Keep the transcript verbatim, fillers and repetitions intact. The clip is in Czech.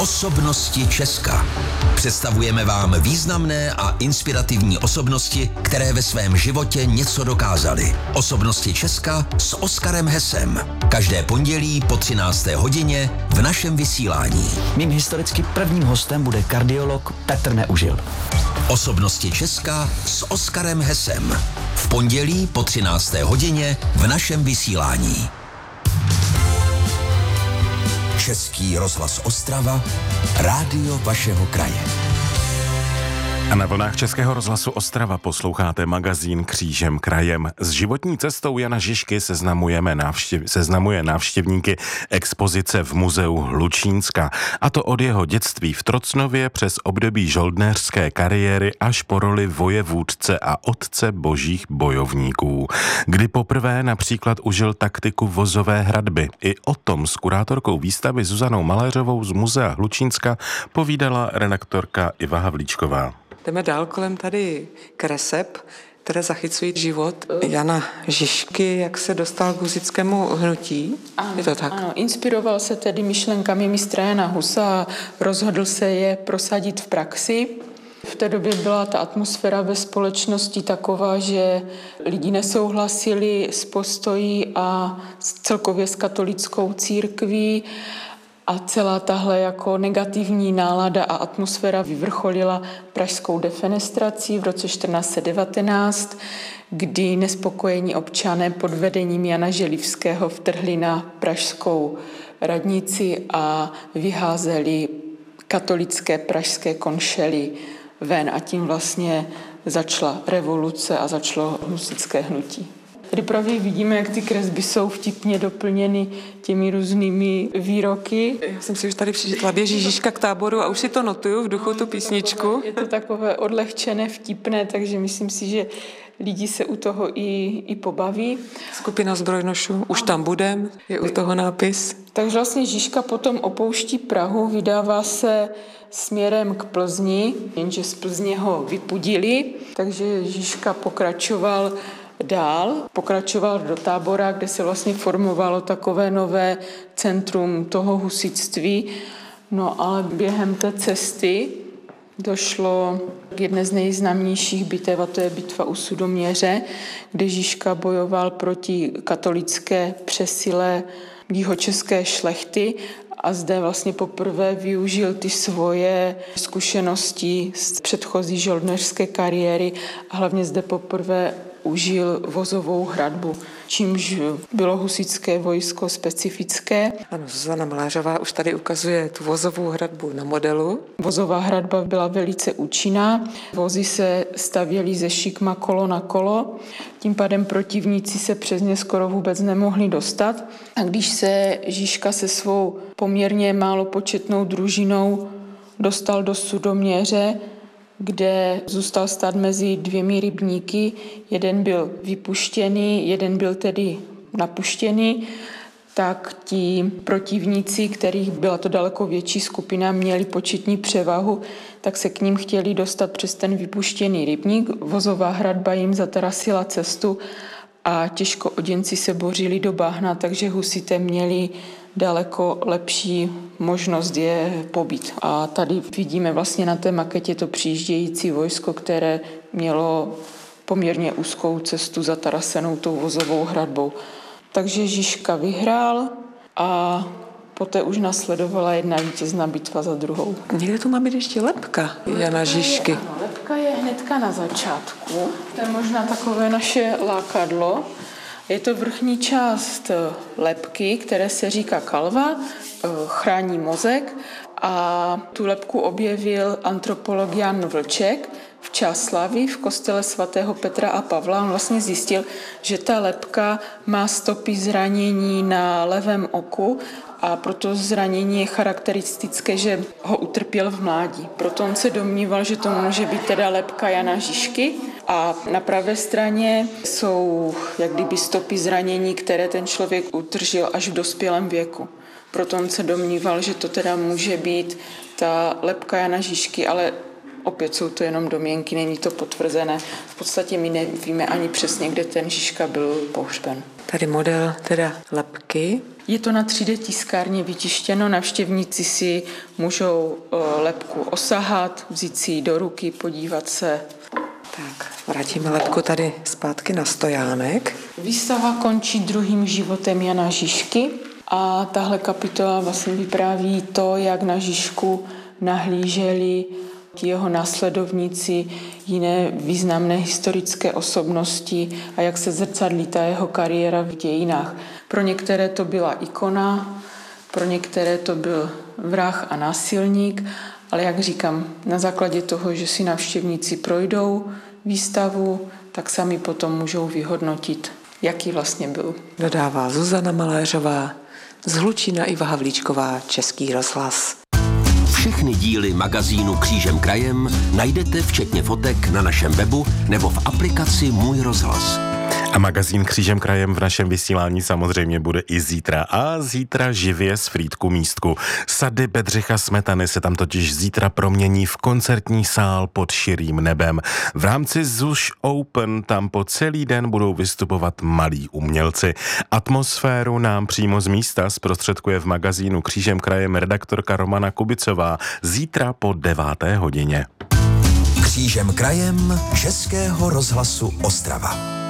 Osobnosti Česka. Představujeme vám významné a inspirativní osobnosti, které ve svém životě něco dokázaly. Osobnosti Česka s Oskarem Hesem. Každé pondělí po třinácté hodině v našem vysílání. Mým historicky prvním hostem bude kardiolog Petr Neužil. Osobnosti Česka s Oskarem Hesem. V pondělí po třinácté hodině v našem vysílání. Český rozhlas Ostrava, rádio vašeho kraje. A na vlnách Českého rozhlasu Ostrava posloucháte magazín Křížem krajem. S životní cestou Jana Žižky seznamujeme návštěv, seznamuje návštěvníky expozice v muzeu Hlučínska. A to od jeho dětství v Trocnově přes období žoldnéřské kariéry až po roli vojevůdce a otce božích bojovníků. Kdy poprvé například užil taktiku vozové hradby. I o tom s kurátorkou výstavy Zuzanou Maléřovou z muzea Hlučínska povídala redaktorka Iva Havlíčková. Jdeme dál kolem tady kreseb, které zachycují život Jana Žižky, jak se dostal k husitskému hnutí. Ano, je to tak? Ano, inspiroval se tedy myšlenkami mistra Jana Husa a rozhodl se je prosadit v praxi. V té době byla ta atmosféra ve společnosti taková, že lidi nesouhlasili s postojí a celkově s katolickou církví. A celá tahle jako negativní nálada a atmosféra vyvrcholila pražskou defenestrací v roce čtrnáct set devatenáct, kdy nespokojení občané pod vedením Jana Želivského vtrhli na pražskou radnici a vyházeli katolické pražské konšely ven a tím vlastně začala revoluce a začalo husitské hnutí. Tady právě vidíme, jak ty kresby jsou vtipně doplněny těmi různými výroky. Já jsem si už tady přišla, běží Žižka k táboru a už si to notuju v duchu, tu písničku. Je to takové odlehčené, vtipné, takže myslím si, že lidi se u toho i, i pobaví. Skupina zbrojnošů, už tam budem, je u toho nápis. Takže vlastně Žižka potom opouští Prahu, vydává se směrem k Plzni, jenže z Plzně ho vypudili, takže Žižka pokračoval dál, pokračoval do Tábora, kde se vlastně formovalo takové nové centrum toho husitství. No ale během té cesty došlo k jedné z nejznámějších bitev, a to je bitva u Sudoměře, kde Žižka bojoval proti katolické přesile jihočeské šlechty a zde vlastně poprvé využil ty svoje zkušenosti z předchozí žoldnéřské kariéry a hlavně zde poprvé užil vozovou hradbu, čímž bylo husitské vojsko specifické. Ano, Zuzana Maléřová už tady ukazuje tu vozovou hradbu na modelu. Vozová hradba byla velice účinná. Vozy se stavěly ze šikma kolo na kolo, tím pádem protivníci se přes ně skoro vůbec nemohli dostat. A když se Žižka se svou poměrně málo početnou družinou dostal do Sudoměře, kde zůstal stát mezi dvěmi rybníky. Jeden byl vypuštěný, jeden byl tedy napuštěný, tak ti protivníci, kterých byla to daleko větší skupina, měli početní převahu, tak se k ním chtěli dostat přes ten vypuštěný rybník. Vozová hradba jim zatarasila cestu a těžko oděnci se bořili do bahna, takže husité měli daleko lepší možnost je pobít. A tady vidíme vlastně na té maketě to přijíždějící vojsko, které mělo poměrně úzkou cestu zatarasenou tou vozovou hradbou. Takže Žižka vyhrál a poté už nasledovala jedna vítězná bitva za druhou. Někde tu má být ještě lebka Jana Žižky. Ano, lebka je hnedka na začátku. To je možná takové naše lákadlo. Je to vrchní část lebky, které se říká kalva, chrání mozek a tu lebku objevil antropolog Jan Vlček v Čáslavi v kostele svatého Petra a Pavla. On vlastně zjistil, že ta lebka má stopy zranění na levém oku a proto zranění je charakteristické, že ho utrpěl v mládí. Proto on se domníval, že to může být teda lebka Jana Žižky. A na pravé straně jsou jak kdyby stopy zranění, které ten člověk utržil až v dospělém věku. Proto on se domníval, že to teda může být ta lebka Jana Žižky, ale opět jsou to jenom domněnky, není to potvrzené. V podstatě my nevíme ani přesně, kde ten Žižka byl pohřben. Tady model teda lebky. Je to na tři dé tiskárně vytištěno, návštěvníci si můžou lebku osahat, vzít si ji do ruky, podívat se. Tak, vrátíme lebku tady zpátky na stojánek. Výstava končí druhým životem Jana Žižky a tahle kapitola vlastně vypráví to, jak na Žižku nahlíželi jeho následovníci, jiné významné historické osobnosti a jak se zrcadlí ta jeho kariéra v dějinách. Pro některé to byla ikona, pro některé to byl vrah a násilník, ale jak říkám, na základě toho, že si návštěvníci projdou výstavu, tak sami potom můžou vyhodnotit, jaký vlastně byl. Dodává Zuzana Maléřová, z Hlučína Iva Havlíčková, Český rozhlas. Všechny díly magazínu Křížem krajem najdete včetně fotek na našem webu nebo v aplikaci Můj rozhlas. A magazín Křížem krajem v našem vysílání samozřejmě bude i zítra. A zítra živě z Frýdku Místku. Sady Bedřicha Smetany se tam totiž zítra promění v koncertní sál pod širým nebem. V rámci Zuš Open tam po celý den budou vystupovat malí umělci. Atmosféru nám přímo z místa zprostředkuje v magazínu Křížem krajem redaktorka Romana Kubicová zítra po deváté hodině. Křížem krajem Českého rozhlasu Ostrava.